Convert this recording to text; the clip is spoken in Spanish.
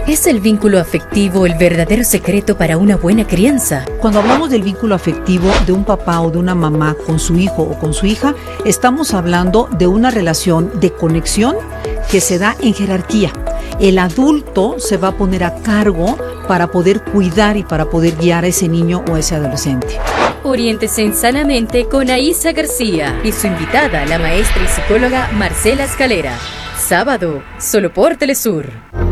¿Es el vínculo afectivo el verdadero secreto para una buena crianza? Cuando hablamos del vínculo afectivo de un papá o de una mamá con su hijo o con su hija, estamos hablando de una relación de conexión que se da en jerarquía. El adulto se va a poner a cargo para poder cuidar y para poder guiar a ese niño o a ese adolescente. Oriéntese sanamente con Aisa García y su invitada, la maestra y psicóloga Marcela Escalera. Sábado, solo por Telesur.